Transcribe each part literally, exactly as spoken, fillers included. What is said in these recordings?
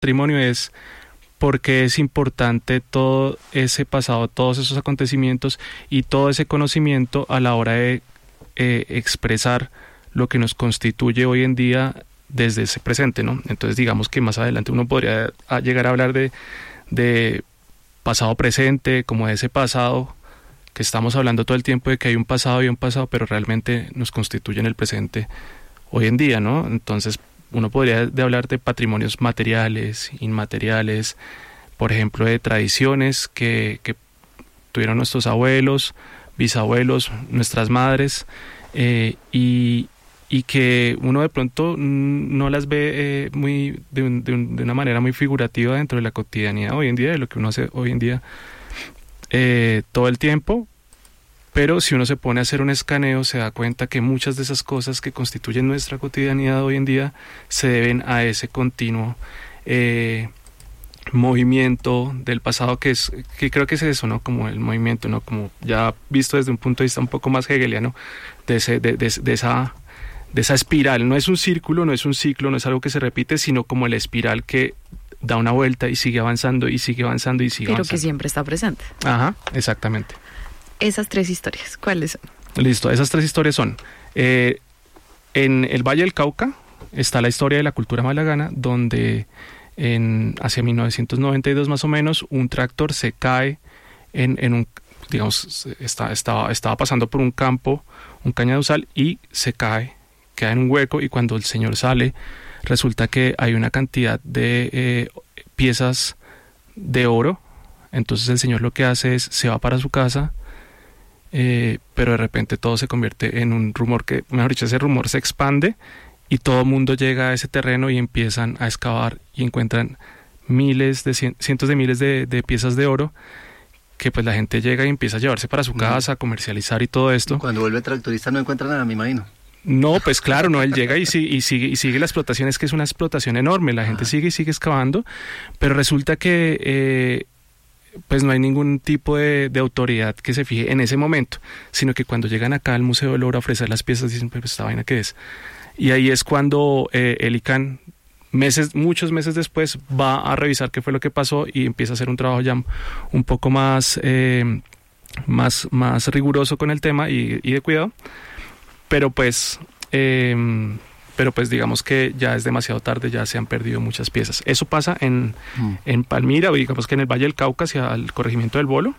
patrimonio es porque es importante todo ese pasado, todos esos acontecimientos y todo ese conocimiento a la hora de eh, expresar lo que nos constituye hoy en día desde ese presente, ¿no? Entonces digamos que más adelante uno podría llegar a hablar de, de pasado presente, como de ese pasado que estamos hablando todo el tiempo de que hay un pasado y un pasado, pero realmente nos constituye en el presente hoy en día, ¿no? Entonces uno podría de hablar de patrimonios materiales, inmateriales, por ejemplo, de tradiciones que, que tuvieron nuestros abuelos, bisabuelos, nuestras madres, eh, y, y que uno de pronto no las ve eh, muy de, un, de, un, de una manera muy figurativa dentro de la cotidianidad hoy en día, de lo que uno hace hoy en día eh, todo el tiempo. Pero si uno se pone a hacer un escaneo, se da cuenta que muchas de esas cosas que constituyen nuestra cotidianidad hoy en día se deben a ese continuo eh, movimiento del pasado, que es que creo que es eso, ¿no? Como el movimiento, ¿no? Como ya visto desde un punto de vista un poco más hegeliano, de, ese, de, de, de, esa, de esa espiral. No es un círculo, no es un ciclo, no es algo que se repite, sino como la espiral que da una vuelta y sigue avanzando y sigue avanzando y sigue Pero avanzando. Pero que siempre está presente. Ajá, exactamente. Esas tres historias, ¿cuáles son? Listo, esas tres historias son, eh, en el Valle del Cauca está la historia de la cultura malagana, donde en, hacia mil novecientos noventa y dos más o menos, un tractor se cae en, en un, digamos, está, estaba, estaba pasando por un campo, un cañaduzal, y se cae, queda en un hueco, y cuando el señor sale, resulta que hay una cantidad de eh, piezas de oro. Entonces el señor lo que hace es, se va para su casa, Eh, pero de repente todo se convierte en un rumor que, mejor dicho, ese rumor se expande y todo el mundo llega a ese terreno y empiezan a excavar y encuentran miles de cientos de miles de, de piezas de oro que pues la gente llega y empieza a llevarse para su casa, a comercializar y todo esto. Cuando vuelve el tractorista no encuentra nada, me imagino. No, pues claro, no, él llega y, sigue, y, sigue, y sigue la explotación, es que es una explotación enorme, la gente ah. sigue y sigue excavando, pero resulta que eh, pues no hay ningún tipo de, de autoridad que se fije en ese momento, sino que cuando llegan acá al Museo del Oro a ofrecer las piezas, dicen, pues esta vaina, ¿qué es? Y ahí es cuando eh, el I C A N, meses, muchos meses después, va a revisar qué fue lo que pasó y empieza a hacer un trabajo ya un poco más, eh, más, más riguroso con el tema y, y de cuidado, pero pues... Eh, pero pues digamos que ya es demasiado tarde, ya se han perdido muchas piezas. Eso pasa en, mm. en Palmira, o digamos que en el Valle del Cauca, hacia el corregimiento del Bolo,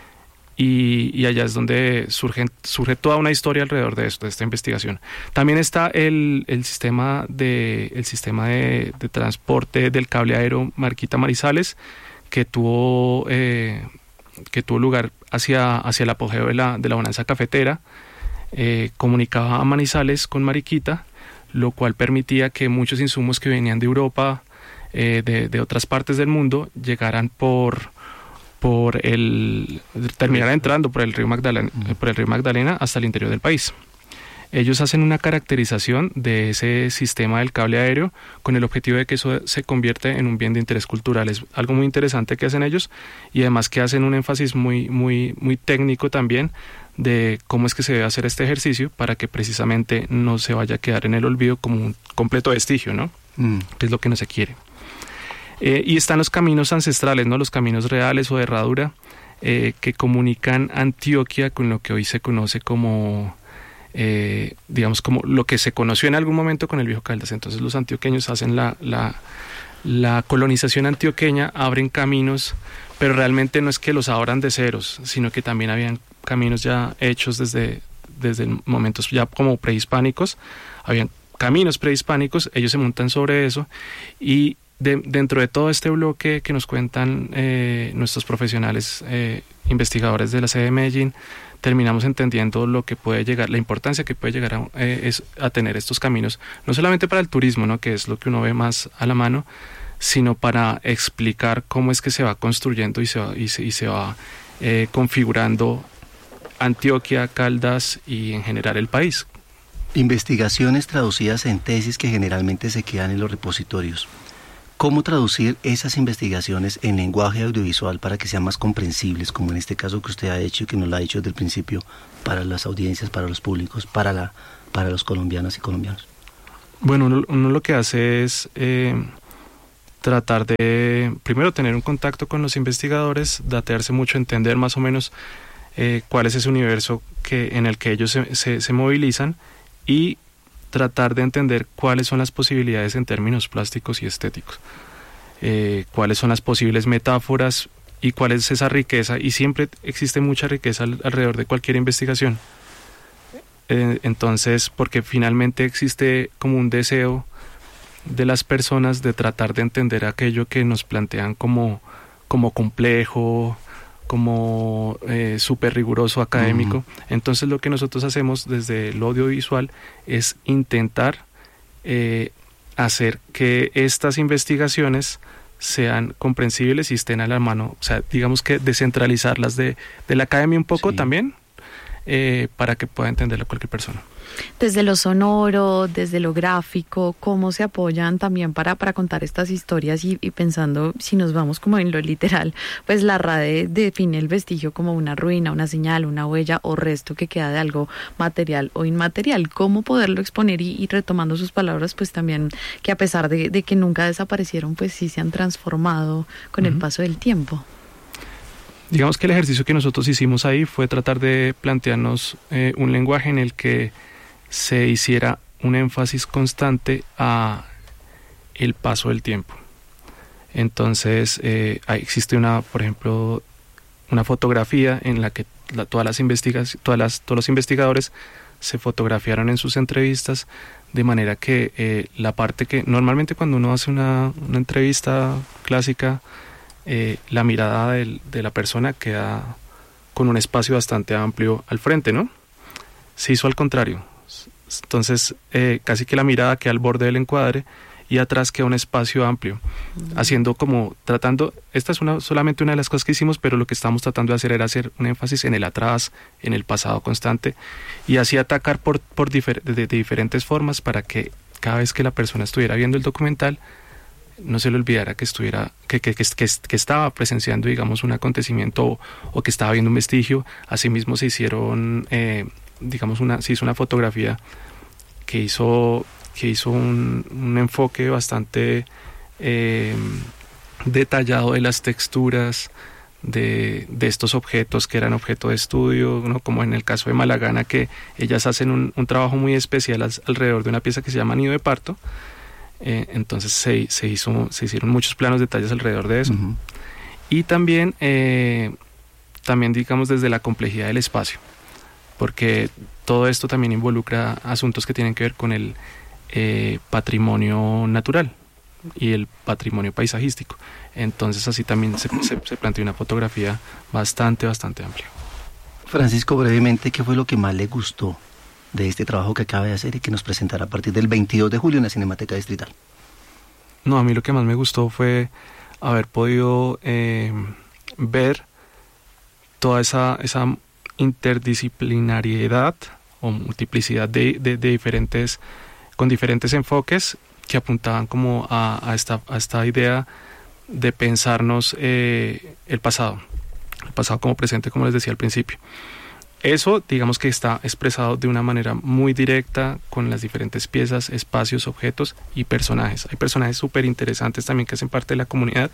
y, y allá es donde surge, surge toda una historia alrededor de esto, de esta investigación. También está el, el sistema, de, el sistema de, de transporte del cable aéreo Marquita Manizales, que tuvo, eh, que tuvo lugar hacia, hacia el apogeo de la, de la bonanza cafetera, eh, comunicaba a Manizales con Mariquita, lo cual permitía que muchos insumos que venían de Europa, eh, de, de otras partes del mundo, llegaran por, por el, terminaran entrando por el río Magdalena, por el río Magdalena hasta el interior del país. Ellos hacen una caracterización de ese sistema del cable aéreo con el objetivo de que eso se convierta en un bien de interés cultural. Es algo muy interesante que hacen ellos, y además que hacen un énfasis muy, muy, muy técnico también de cómo es que se debe hacer este ejercicio para que precisamente no se vaya a quedar en el olvido como un completo vestigio, ¿no? Mm. Que es lo que no se quiere. Eh, y están los caminos ancestrales, ¿no? Los caminos reales o de herradura, eh, que comunican Antioquia con lo que hoy se conoce como, eh, digamos, como lo que se conoció en algún momento con el Viejo Caldas. Entonces los antioqueños hacen la, la, la colonización antioqueña, abren caminos, pero realmente no es que los abran de ceros, sino que también habían caminos ya hechos desde, desde momentos ya como prehispánicos, habían caminos prehispánicos, ellos se montan sobre eso, y de, dentro de todo este bloque que nos cuentan eh, nuestros profesionales eh, investigadores de la sede de Medellín, terminamos entendiendo lo que puede llegar, la importancia que puede llegar a, eh, es, a tener estos caminos, no solamente para el turismo, ¿no? Que es lo que uno ve más a la mano, sino para explicar cómo es que se va construyendo y se va, y se, y se va eh, configurando Antioquia, Caldas y en general el país. Investigaciones traducidas en tesis que generalmente se quedan en los repositorios. ¿Cómo traducir esas investigaciones en lenguaje audiovisual para que sean más comprensibles, como en este caso que usted ha hecho y que nos lo ha dicho desde el principio, para las audiencias, para los públicos, para, la, para los colombianos y colombianos? Bueno, uno, uno lo que hace es... Eh, tratar de, primero, tener un contacto con los investigadores, datearse mucho, entender más o menos eh, cuál es ese universo que, en el que ellos se, se, se movilizan, y tratar de entender cuáles son las posibilidades en términos plásticos y estéticos, eh, cuáles son las posibles metáforas y cuál es esa riqueza, y siempre existe mucha riqueza al, alrededor de cualquier investigación. Eh, entonces, porque finalmente existe como un deseo de las personas de tratar de entender aquello que nos plantean como, como complejo, como eh, súper riguroso académico. Uh-huh. Entonces lo que nosotros hacemos desde el audiovisual es intentar eh, hacer que estas investigaciones sean comprensibles y estén a la mano, o sea, digamos que descentralizarlas de, de la academia un poco, sí, también, eh, para que pueda entenderlo cualquier persona. Desde lo sonoro, desde lo gráfico, ¿cómo se apoyan también para, para contar estas historias? Y, y pensando, si nos vamos como en lo literal, pues la RADE define el vestigio como una ruina, una señal, una huella o resto que queda de algo material o inmaterial. ¿Cómo poderlo exponer? Y, y retomando sus palabras, pues también que a pesar de, de que nunca desaparecieron, pues sí se han transformado con uh-huh. el paso del tiempo. Digamos que el ejercicio que nosotros hicimos ahí fue tratar de plantearnos eh, un lenguaje en el que se hiciera un énfasis constante a el paso del tiempo. Entonces eh, existe una, por ejemplo, una fotografía en la que la, todas las investigaciones, todas las, todos los investigadores se fotografiaron en sus entrevistas, de manera que eh, la parte que normalmente cuando uno hace una, una entrevista clásica, eh, la mirada del, de la persona queda con un espacio bastante amplio al frente, ¿no? Se hizo al contrario. Entonces eh, casi que la mirada queda al borde del encuadre y atrás queda un espacio amplio, uh-huh. haciendo como, tratando, esta es una, solamente una de las cosas que hicimos, pero lo que estamos tratando de hacer era hacer un énfasis en el atrás, en el pasado constante, y así atacar por, por difer- de, de diferentes formas para que cada vez que la persona estuviera viendo el documental no se le olvidara que estuviera, que, que, que, que, que estaba presenciando, digamos, un acontecimiento o, o que estaba viendo un vestigio. Asimismo se hicieron eh, digamos una se hizo una fotografía que hizo que hizo un, un enfoque bastante eh, detallado de las texturas de, de estos objetos que eran objeto de estudio, ¿no? Como en el caso de Malagana, que ellas hacen un, un trabajo muy especial al, alrededor de una pieza que se llama Nido de Parto. Eh, entonces se, se hizo se hicieron muchos planos detalles alrededor de eso. Uh-huh. Y también eh, también digamos desde la complejidad del espacio, porque todo esto también involucra asuntos que tienen que ver con el eh, patrimonio natural y el patrimonio paisajístico. Entonces así también se, se, se planteó una fotografía bastante, bastante amplia. Francisco, brevemente, ¿qué fue lo que más le gustó de este trabajo que acaba de hacer y que nos presentará a partir del veintidós de julio en la Cinemateca Distrital? No, a mí lo que más me gustó fue haber podido eh, ver toda esa, esa interdisciplinariedad o multiplicidad de, de, de diferentes, con diferentes enfoques que apuntaban como a, a, esta, a esta idea de pensarnos eh, el pasado, el pasado como presente, como les decía al principio. Eso, digamos que está expresado de una manera muy directa con las diferentes piezas, espacios, objetos y personajes. Hay personajes súper interesantes también que hacen parte de la comunidad.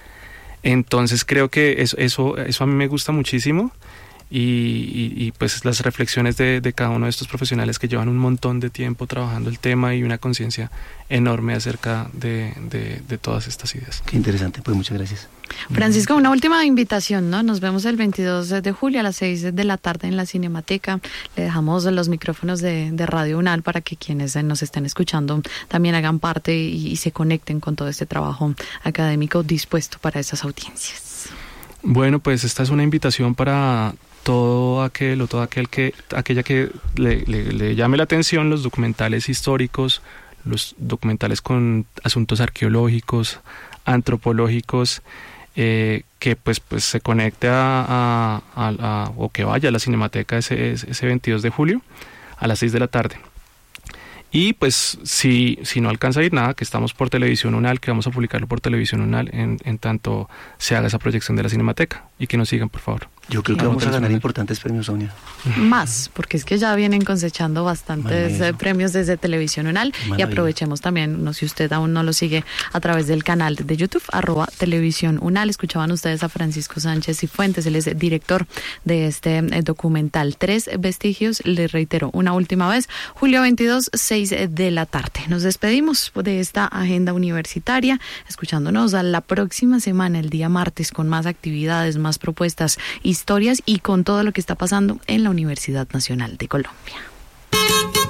Entonces creo que eso, eso, eso a mí me gusta muchísimo. Y, y, y pues las reflexiones de, de cada uno de estos profesionales que llevan un montón de tiempo trabajando el tema y una conciencia enorme acerca de, de, de todas estas ideas. Qué interesante, pues muchas gracias. Francisco, una última invitación, ¿no? Nos vemos el veintidós de julio a las seis de la tarde en la Cinemateca. Le dejamos los micrófonos de, de Radio UNAL para que quienes nos estén escuchando también hagan parte y, y se conecten con todo este trabajo académico dispuesto para esas audiencias. Bueno, pues esta es una invitación para todo aquel o todo aquel que aquella que le, le, le llame la atención los documentales históricos, los documentales con asuntos arqueológicos, antropológicos, eh, que pues pues se conecte a, a, a, a o que vaya a la Cinemateca ese, ese veintidós de julio a las seis de la tarde. Y pues si, si no alcanza a ir, nada, que estamos por Televisión UNAL, que vamos a publicarlo por Televisión UNAL en, en tanto se haga esa proyección de la Cinemateca, y que nos sigan, por favor. Yo creo que vamos a ganar importantes premios, Sonia. Más, porque es que ya vienen cosechando bastantes eh, premios desde Televisión UNAL. Y aprovechemos también, no sé si usted aún no lo sigue a través del canal de YouTube, arroba Televisión UNAL. Escuchaban ustedes a Francisco Sánchez y Fuentes, él es director de este eh, documental Tres Vestigios. Les reitero una última vez, julio veintidós, seis de la tarde. Nos despedimos de esta agenda universitaria, escuchándonos a la próxima semana, el día martes, con más actividades, más propuestas, historias y con todo lo que está pasando en la Universidad Nacional de Colombia.